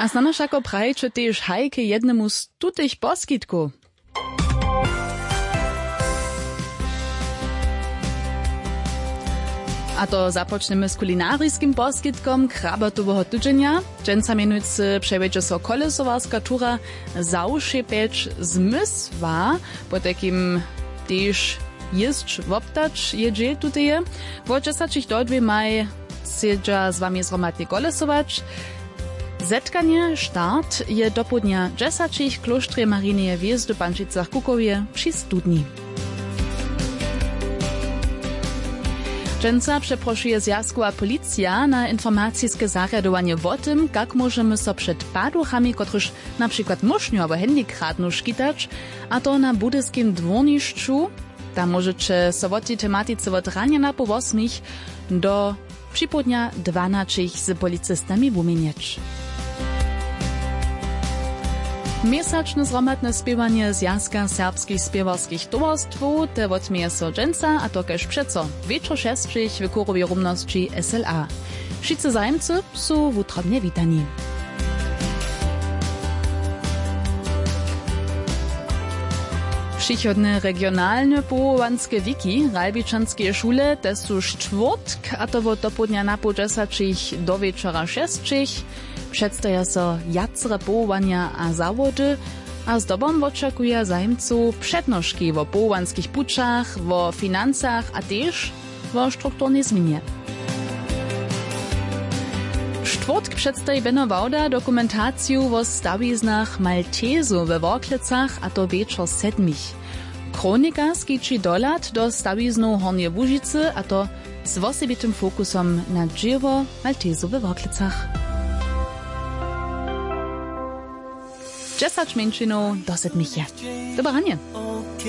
A znano všako prajče tež hajke jednemu z tutych poskitku. A to započneme s kulinarijskim poskitkom krabatového tydzenia. Dženca menujúci przewiedzie so kolesowarska tura zaušepeć zmysła, po takim tež jesť woptać je dżel tuteje. Wo 10 do 2 maj sieđa z wami zromadnie kolesować. Zetkanie start je do południa 10 kloštrje Marineje Hviezdy w Pančicach-Kukovje przy studni. Dženca przeprošuje Zjazkowa policja na informacijske zarjadowanie o tym, jak możemy so przed paduchami, kotryż na przykład muszniu albo handy kradnu szkitać, a to na budyskim dworniszczu. Tam możecie so o tej tematice od rania po 8 do przypodnia 12 z policystami wymieniać. Mesačne zromadne spěwanie Zjazka serbskich spěwarskich towarstwów te odmieje so dženca, a to kaž přeco wieczor 6 w Kurowej rumności SLA. Wszyscy zajemcy są wutrobnie witani. Przychodne regionalne połowanskie wiki Ralbičanske szule te są czwartk, a to od dopodnia na po 10 do wieczora 6. Przedstawia so jacre połowania a zawody, a zdobom oczekuje zajemców przednożki o połowanskich puczach, o finansach, a też o strukturnej zmianie. Czwartk przedstawi Benno Wauda dokumentację o stawiznach Maltezu we Worklecach, a to wieczor 7. Kronika skiczy dolat do stawiznu Hornie Łužice, a to z osobitym fokusom na dzieło Maltezu we Worklecach. 10 minut do 7. Dobranie.